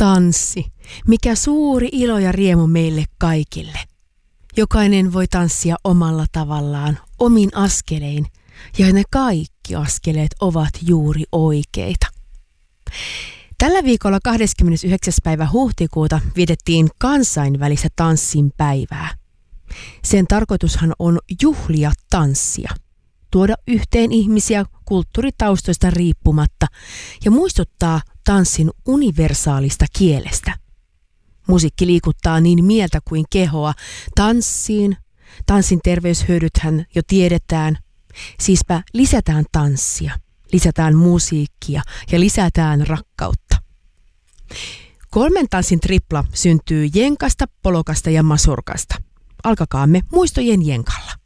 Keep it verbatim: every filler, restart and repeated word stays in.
Tanssi, mikä suuri ilo ja riemu meille kaikille. Jokainen voi tanssia omalla tavallaan, omin askelein, ja ne kaikki askeleet ovat juuri oikeita. Tällä viikolla kahdeskymmenesyhdeksäs päivä huhtikuuta vietettiin kansainvälistä tanssin päivää. Sen tarkoitushan on juhlia tanssia, tuoda yhteen ihmisiä kulttuuritaustoista riippumatta ja muistuttaa tanssin universaalista kielestä. Musiikki liikuttaa niin mieltä kuin kehoa. Tanssiin, tanssin terveyshyödythän jo tiedetään. Siispä lisätään tanssia, lisätään musiikkia ja lisätään rakkautta. Kolmen tanssin tripla syntyy jenkasta, polokasta ja masurkasta. Alkakaamme muistojen jenkalla.